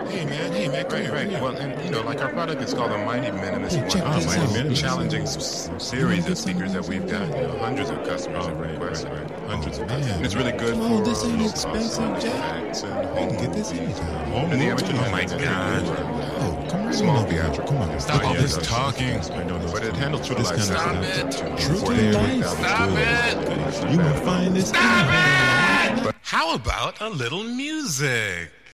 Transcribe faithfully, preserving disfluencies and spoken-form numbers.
Hey man, hey man, come Right, here, right. come here. Well, and you know, like our product is called the Mighty Minimalist. Hey, check One. this Mighty out. Minimalist. Listen. Challenging s- series of speakers that we've got. You know, hundreds of customers have requested. Hundreds of And man. it's really good Come for on, this ain't low expensive, cost Jack. effects and You home can get this movies. anytime. Home And the movies, amateur oh my is very God. good for, Oh, come on, small over here. theatrical. Come on, stop all Yeah, this yeah, talking. I know those. But it handles true to This life. kind of sound. stuff. Two, True four, to three life. thousand. Stop Good. it. You will find this. Stop it! How about a little music?